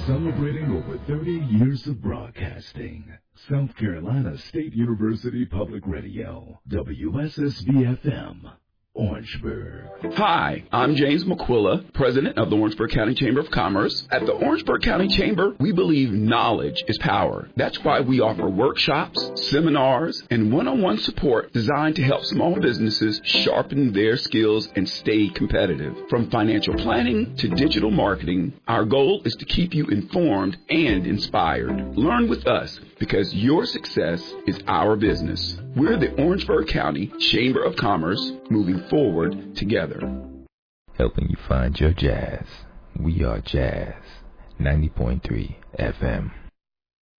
Celebrating over 30 years of broadcasting. South Carolina State University Public Radio, WSSB-FM, Orangeburg. Hi, I'm James McQuilla, President of the Orangeburg County Chamber of Commerce. At the Orangeburg County Chamber, we believe knowledge is power. That's why we offer workshops, seminars, and one-on-one support designed to help small businesses sharpen their skills and stay competitive. From financial planning to digital marketing, our goal is to keep you informed and inspired. Learn with us because your success is our business. We're the Orangeburg County Chamber of Commerce, moving forward together. Helping you find your jazz. We are Jazz 90.3 FM.